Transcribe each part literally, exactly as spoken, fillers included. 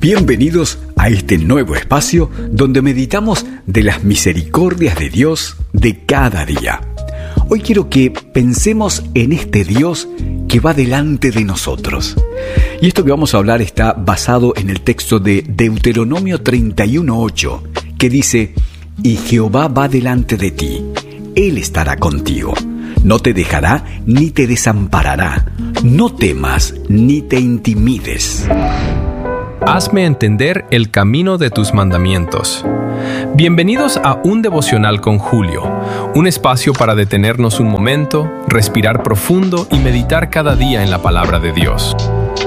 Bienvenidos a este nuevo espacio donde meditamos de las misericordias de Dios de cada día. Hoy quiero que pensemos en este Dios que va delante de nosotros. Y esto que vamos a hablar está basado en el texto de Deuteronomio treinta y uno ocho, que dice: «Y Jehová va delante de ti, Él estará contigo, no te dejará ni te desamparará, no temas ni te intimides». Hazme entender el camino de tus mandamientos. Bienvenidos a Un Devocional con Julio, un espacio para detenernos un momento, respirar profundo y meditar cada día en la palabra de Dios.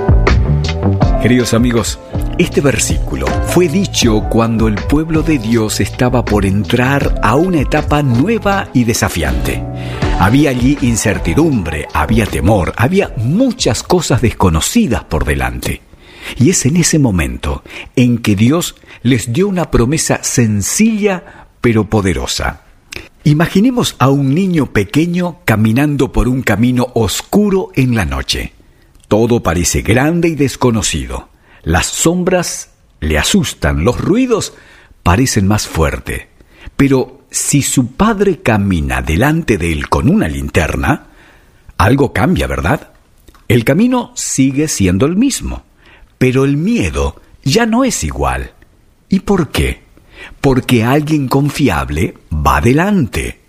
Queridos amigos, este versículo fue dicho cuando el pueblo de Dios estaba por entrar a una etapa nueva y desafiante. Había allí incertidumbre, había temor, había muchas cosas desconocidas por delante. Y es en ese momento en que Dios les dio una promesa sencilla pero poderosa. Imaginemos a un niño pequeño caminando por un camino oscuro en la noche. Todo parece grande y desconocido. Las sombras le asustan, los ruidos parecen más fuertes. Pero si su padre camina delante de él con una linterna, algo cambia, ¿verdad? El camino sigue siendo el mismo. Pero el miedo ya no es igual. ¿Y por qué? Porque alguien confiable va delante.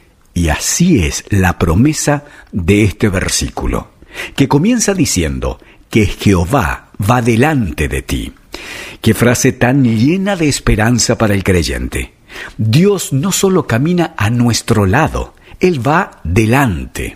Y así es la promesa de este versículo, que comienza diciendo que Jehová va delante de ti. Qué frase tan llena de esperanza para el creyente. Dios no solo camina a nuestro lado, Él va delante.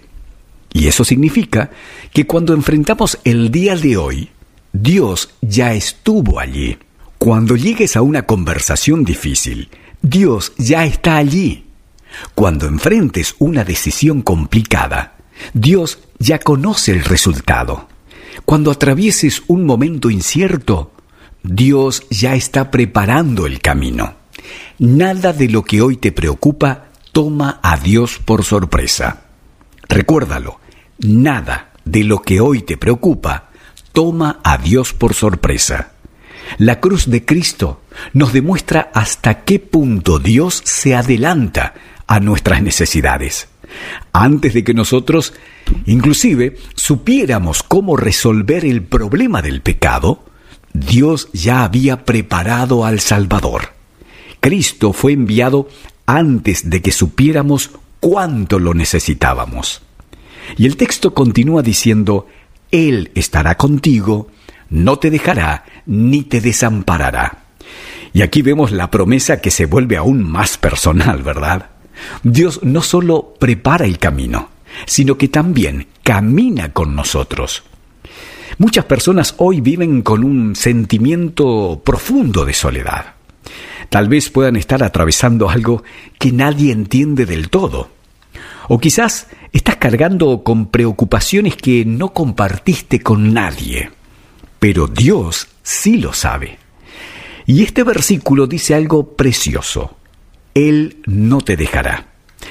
Y eso significa que cuando enfrentamos el día de hoy, Dios ya estuvo allí. Cuando llegues a una conversación difícil, Dios ya está allí. Cuando enfrentes una decisión complicada, Dios ya conoce el resultado. Cuando atravieses un momento incierto, Dios ya está preparando el camino. Nada de lo que hoy te preocupa toma a Dios por sorpresa. Recuérdalo, nada de lo que hoy te preocupa toma a Dios por sorpresa. La cruz de Cristo nos demuestra hasta qué punto Dios se adelanta a nuestras necesidades. Antes de que nosotros, inclusive, supiéramos cómo resolver el problema del pecado, Dios ya había preparado al Salvador. Cristo fue enviado antes de que supiéramos cuánto lo necesitábamos. Y el texto continúa diciendo: Él estará contigo, no te dejará ni te desamparará. Y aquí vemos la promesa que se vuelve aún más personal, ¿verdad? Dios no solo prepara el camino, sino que también camina con nosotros. Muchas personas hoy viven con un sentimiento profundo de soledad. Tal vez puedan estar atravesando algo que nadie entiende del todo. O quizás estás cargando con preocupaciones que no compartiste con nadie. Pero Dios sí lo sabe. Y este versículo dice algo precioso: Él no te dejará.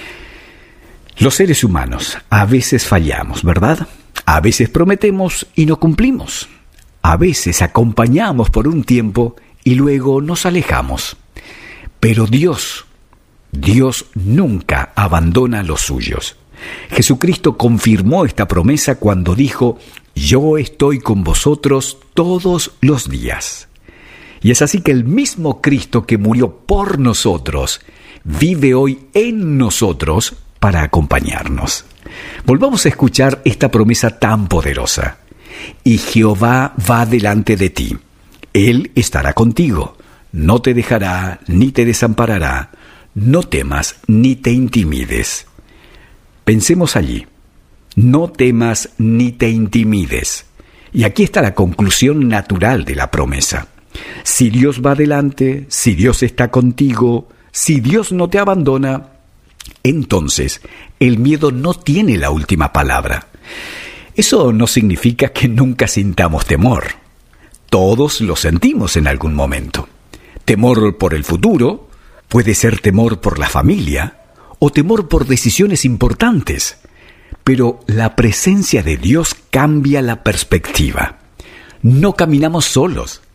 Los seres humanos a veces fallamos, ¿verdad? A veces prometemos y no cumplimos. A veces acompañamos por un tiempo y luego nos alejamos. Pero Dios, Dios nunca abandona a los suyos. Jesucristo confirmó esta promesa cuando dijo: «Yo estoy con vosotros todos los días». Y es así que el mismo Cristo que murió por nosotros vive hoy en nosotros para acompañarnos. Volvamos a escuchar esta promesa tan poderosa. «Y Jehová va delante de ti. Él estará contigo. No te dejará ni te desamparará. No temas ni te intimides». Pensemos allí. No temas ni te intimides. Y aquí está la conclusión natural de la promesa. Si Dios va adelante, si Dios está contigo, si Dios no te abandona, entonces el miedo no tiene la última palabra. Eso no significa que nunca sintamos temor. Todos lo sentimos en algún momento. Temor por el futuro, puede ser temor por la familia, o temor por decisiones importantes. Pero la presencia de Dios cambia la perspectiva. No caminamos solos.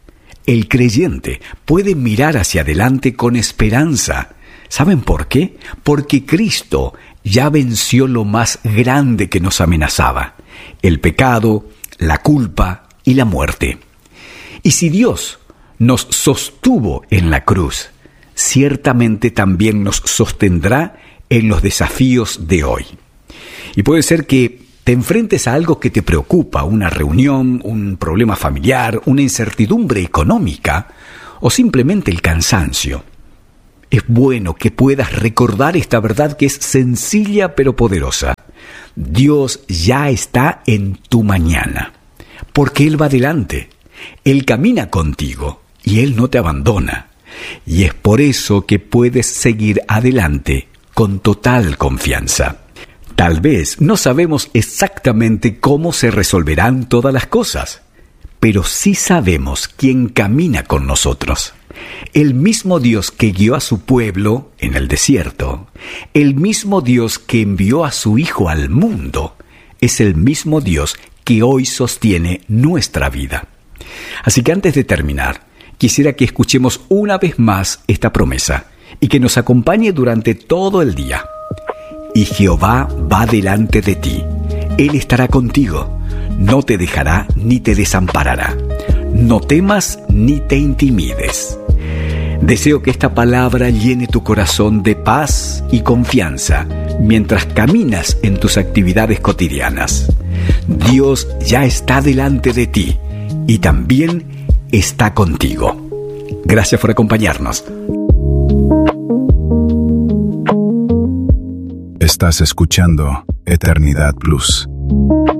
El creyente puede mirar hacia adelante con esperanza. ¿Saben por qué? Porque Cristo ya venció lo más grande que nos amenazaba: el pecado, la culpa y la muerte. Y si Dios nos sostuvo en la cruz, ciertamente también nos sostendrá en los desafíos de hoy. Y puede ser que te enfrentes a algo que te preocupa, una reunión, un problema familiar, una incertidumbre económica o simplemente el cansancio. Es bueno que puedas recordar esta verdad que es sencilla pero poderosa. Dios ya está en tu mañana, porque Él va adelante. Él camina contigo y Él no te abandona. Y es por eso que puedes seguir adelante con total confianza. Tal vez no sabemos exactamente cómo se resolverán todas las cosas, pero sí sabemos quién camina con nosotros. El mismo Dios que guió a su pueblo en el desierto, el mismo Dios que envió a su Hijo al mundo, es el mismo Dios que hoy sostiene nuestra vida. Así que antes de terminar, quisiera que escuchemos una vez más esta promesa y que nos acompañe durante todo el día. Y Jehová va delante de ti. Él estará contigo. No te dejará ni te desamparará. No temas ni te intimides. Deseo que esta palabra llene tu corazón de paz y confianza mientras caminas en tus actividades cotidianas. Dios ya está delante de ti y también está contigo. Gracias por acompañarnos. Estás escuchando Eternidad Plus.